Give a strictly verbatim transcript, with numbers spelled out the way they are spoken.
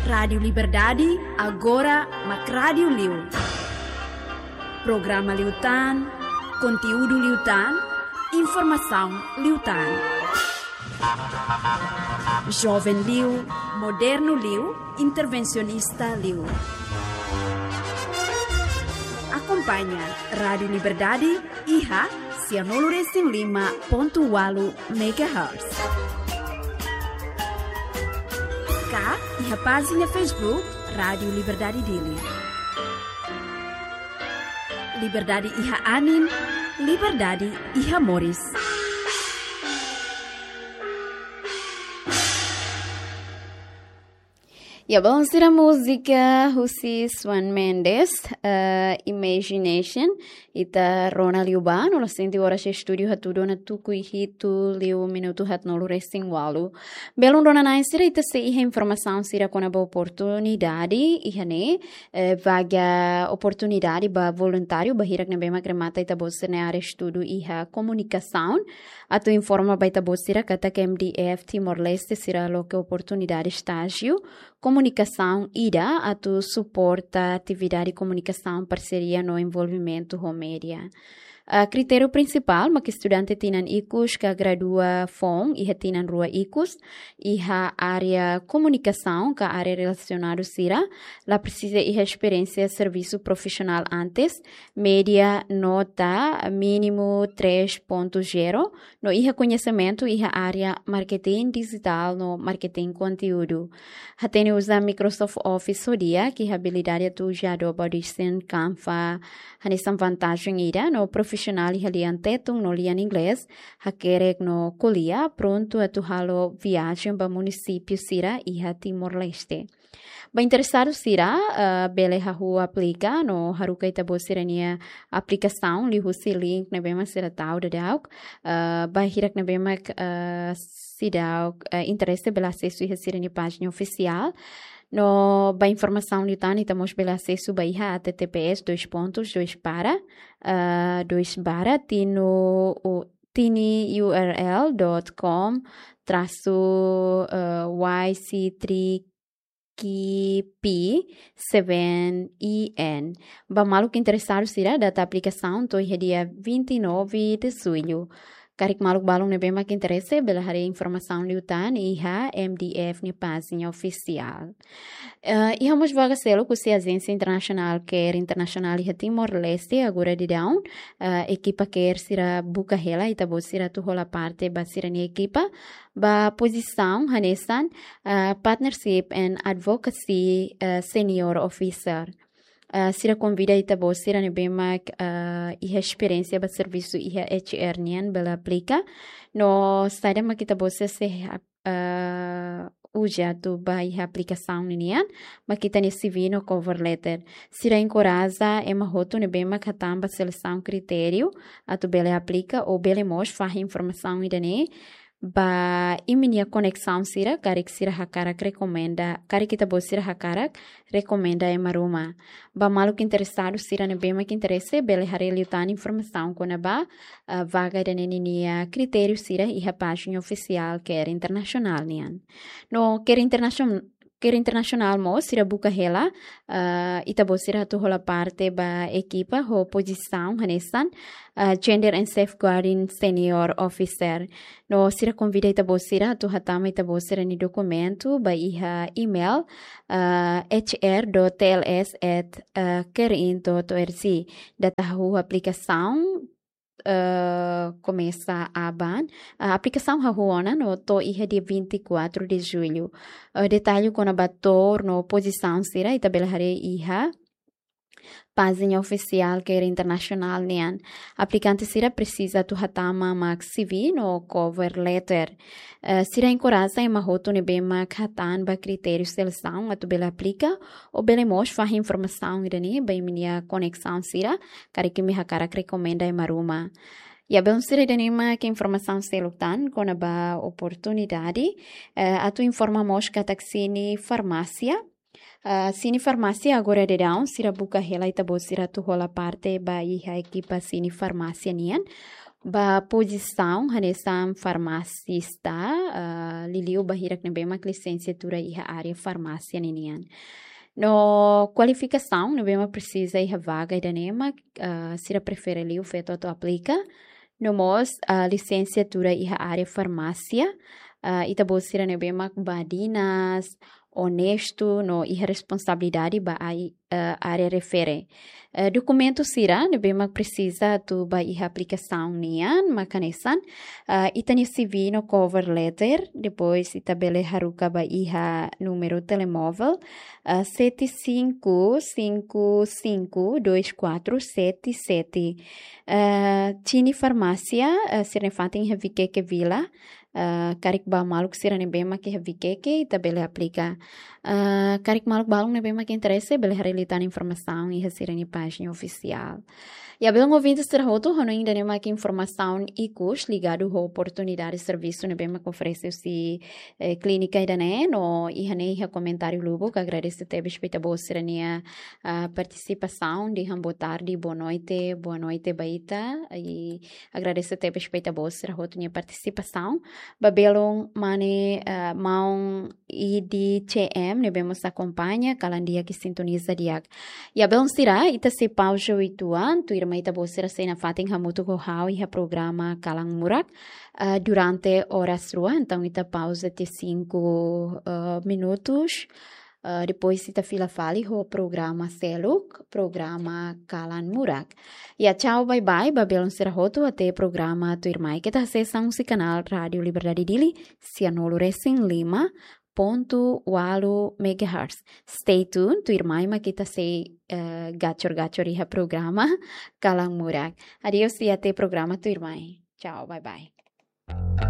Rádio Liberdade, agora Mac Rádio Liu. Programa Liutan, conteúdo Liutan, informação Liutan. Jovem Liu, moderno Liu, intervencionista Liu. Acompanha Rádio Liberdade, I H A, cianolo lima ponto oito megahertz. Cá, I H A página Facebook, Rádio Liberdade Dili. Liberdade I H A Anin, Liberdade I H A Moris. Ya, vamos a música Husi Swan Mendes, uh, Imagination, ita Ronald Yuban, o senti ora se studio hatudo na tuku hitu liu minuto hat nolu resting walu. Belum dona naisira ita se iha informação sira kona ba oportunidade, iha ne, uh, vaga oportunidade ba voluntário, ba hirak na bema kremata ita bosse ne are estudo iha comunicação, atu informa ba ita bossira kata que M D F Timor-Leste sira loke oportunidade estágio, comunicação I D A, atu suporta atividade de comunicação, parceria no envolvimento com média. Uh, critério principal, mas que estudante tinan ikus que gradua F O M, e tinan rua ikus, e a área comunicação, que a área relacionada sira, lá precisa ir experiência serviço profissional antes, média nota mínimo três ponto zero, no iha conhecimento e a área marketing digital, no marketing conteúdo. A tem usa Microsoft Office o dia, que a habilidade tu já do Audition, Canva, a vantagem ira, no profissional profissional halian tetung no lian inglês, hakerek no kuliah pronto a tu halo viagem ba município sira iha Timor-Leste. Ba interessado sira, uh, bele hahu aplica no haruka itabo sirania aplicação li husi link na bema sira tau da dauk, uh, ba hirak na bema uh, sidauk uh, interesse bela acesso iha sirania página oficial. No ba informação liutan itamos bela acesso ba iha https dois pontos dois para uh, dois bara tino o tini url dot com traço uh, yc três K P sete I N. Ba malu que interessado sira data aplicação to dia vinte e nove de julho. Karik maluk balung ne bema que interesse bela hari informação liutan I H A M D F ne página oficial. Uh, e vamos vaga selo com a agência internacional Care Internacional I H A Timor-Leste agora de down. Uh, equipa Care sira buka hela itabo sira tu hola parte ba sira ni equipa ba posição hanesan uh, partnership and advocacy uh, senior officer. Uh, sira convida ita bo sira ne bema uh, iha experiência ba serviço iha H R nian bela aplica no sada ma kita bo se uh, uja tu ba iha aplicação nian ma kita ne C V no cover letter sira encoraja ema hoto ne bema katamba seleção critério atu bela aplica ou bela mos fa informação idane ba iminia conexão sira karik sira hakarak recomenda karik kita bo sira hakarak recomenda e maruma ba malu que interessado sira ne bema que interesse bele hare liutan informação kona ba uh, vaga de nenia critério sira e a página oficial que era internacional nian no que era internacional Quer internacional mo sira buka hela uh, itabo sira tu hola parte ba equipa ho posição hanesan uh, gender and safeguarding senior officer no sira convida itabo sira tu hatama itabo sira ni documento ba iha email uh, h r dot t l s at carein dot org data hu aplicação Uh, começa a ban a aplicação rahuana no to iha dia vinte e quatro de julho uh, detalhe com a bator no posição sira e tabela hare iha página oficial que era internacional nian aplicante sira precisa tu hatama max C V no cover letter uh, sira encoraja e mahoto ne bema hatan ba critério seleção atu bela aplica ou bela mos fa informação irani ba minha conexão sira kare que me hakara recomenda e maruma. E a bem ser denima que informação selutan com a ba oportunidade uh, atu informamos que taxini farmácia Uh, Sini farmácia agora de down, sira buka hela itabo sira tu hola parte ba iha equipa sini farmácia nian. ba posição hanesam farmacista uh, liliu bahirak nebemak licenciatura iha área farmácia ninian. No qualificação nebemak precisa iha vaga idanema uh, sira prefere liu feito auto aplica. No mos uh, licenciatura iha área farmácia uh, itabo sira nebemak badinas honesto no iha responsabilidade ba ai uh, área refere. Uh, documento sira nebemak precisa tu ba iha aplicação nian makanesan uh, itani C V no cover letter depois itabele haruka ba iha número telemóvel uh, sete cinco cinco cinco dois quatro sete sete uh, tini farmácia uh, sira fatin iha vikeke vila Uh, karik ba maluk sira ne bema que vikeke tabele aplica uh, karik maluk balung ne bema que interesse bele realitar informação e receber na página oficial. E a belo ouvinte ser roto hono ainda ne ma que informação e cus ligado à oportunidade de serviço ne bema que oferece se eh, clínica ida ne no e hane e comentário lubo que agradece te respeita boa serania a participação de boa tarde, boa noite, boa noite baita e agradece te respeita boa ser roto minha participação. Babelong mane uh, maung I D C M nebemos acompanha kalandia que sintoniza diak. E a belong sira ita se pausa ituan tu irma ita bosira se na fating hamutu ko hau iha programa kalang murak uh, durante horas rua então ita pausa te cinco uh, minutos. Uh, depois ita fila fali ho programa Seluk, programa Kalan Murak. E a tchau, bye bye, babelon serahoto até programa tu irmã que tá acessando o canal Rádio Liberdade Dili, Cianolo Racing Lima, ponto walu megahertz. Stay tuned, tu irmã que tá se uh, gachor gachor iha programa Kalan Murak. Adiós e até programa tu irmã. Tchau, bye bye.